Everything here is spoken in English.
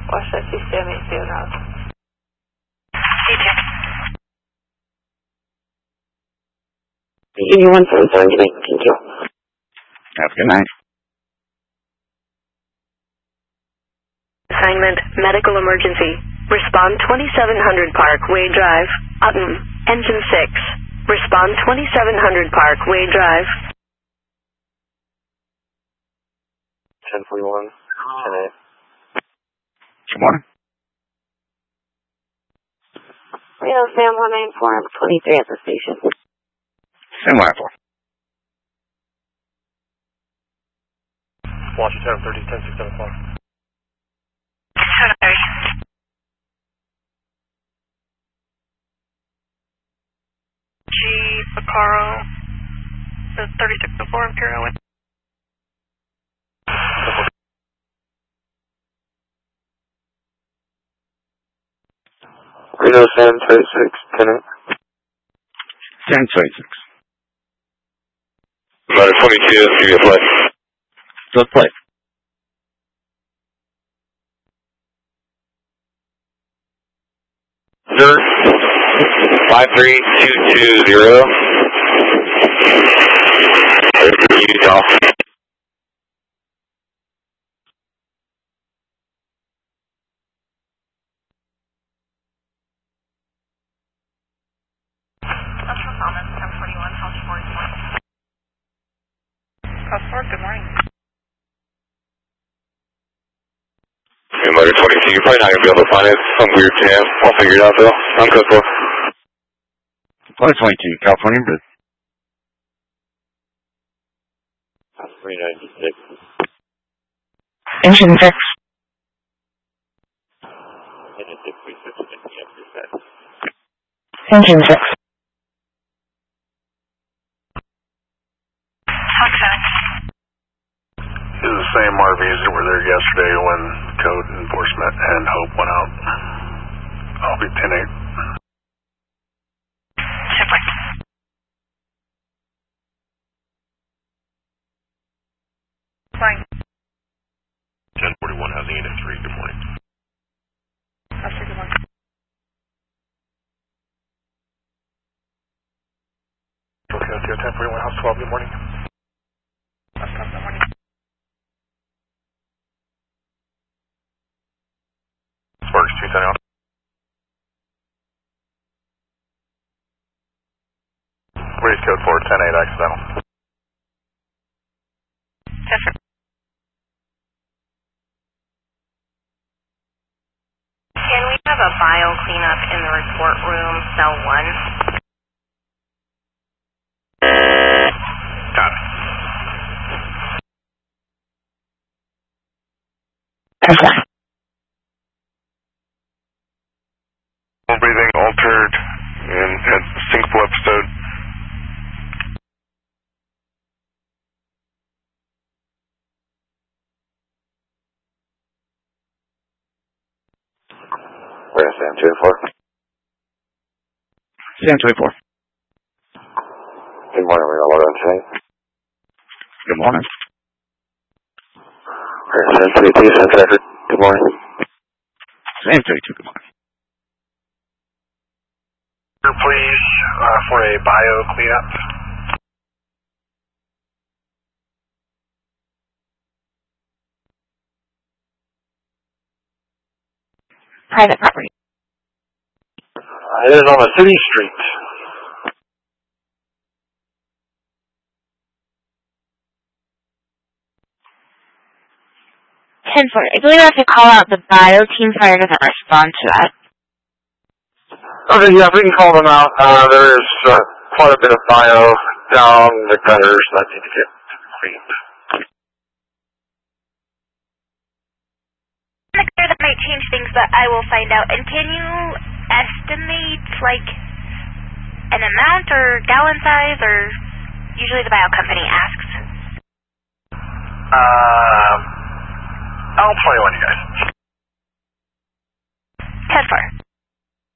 Washington Sistema Nacional. Anyone for the thank you. Have a good night. Assignment, medical emergency. Respond 2700 Parkway Drive, Utton, engine 6. Respond 2700 Parkway Drive. 1041, 10-8. Good morning. Reno Sam 194, 23 at the station. Same rifle. Washington 30, 10-6, 7 o'clock. G. Picaro, the 3604 Imperial. Reno Sam 26, 10-8. Sam 26. Ladder 22, give me a play. Let's play. Sir, 53220. Utah. Central Thomas, 1041, Healthy 44. Passport, good morning. Hey, Motor 22, you're probably not going to be able to find it. Some weird jam. I'll figure it out, though. I'm code 4. Flight 22, California, but 396. Engine 6. Engine 6. These are the same RVs that were there yesterday when code enforcement and Hope went out. I'll be 10-8. Fine. 1041, housing unit 3, good morning. Passport, good morning. Okay, 1041, house 12, good morning. Passport, good morning. Sparks 210 out. Where's code 4, 10-8, accidental. Passport. Can we have a bio cleanup in the report room, cell 1? Got it. Okay. Breathing altered and had a syncopal episode. Where's Sam 24? Sam 24. Good morning, Reno Logan tonight. Good morning. Where's Sam 22, Sam Traffic? Good morning. Sam 32, good morning. Please, for a bio cleanup. Private property. It is on a city street. I believe I have to call out the bio team so it doesn't respond to that. Okay, yeah, we can call them out. There is quite a bit of bio down the gutters that need to get cleaned. That might change things, but I will find out. And can you estimate, like, an amount or gallon size, or usually the bio company asks? I'll play on you guys. 10-4.